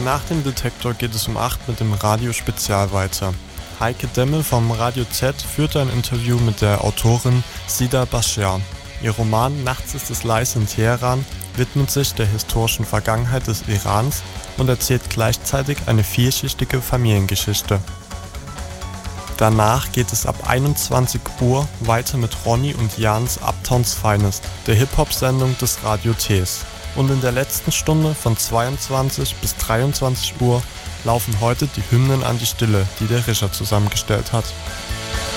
Nach dem Detektor geht es um 8 mit dem Radio-Spezial weiter. Heike Demmel vom Radio Z führte ein Interview mit der Autorin Sida Bashar. Ihr Roman Nachts ist es leise in Teheran widmet sich der historischen Vergangenheit des Irans und erzählt gleichzeitig eine vielschichtige Familiengeschichte. Danach geht es ab 21 Uhr weiter mit Ronny und Jans Uptowns Finest, der Hip-Hop-Sendung des Radio Ts. Und in der letzten Stunde von 22 bis 23 Uhr laufen heute die Hymnen an die Stille, die der Richard zusammengestellt hat.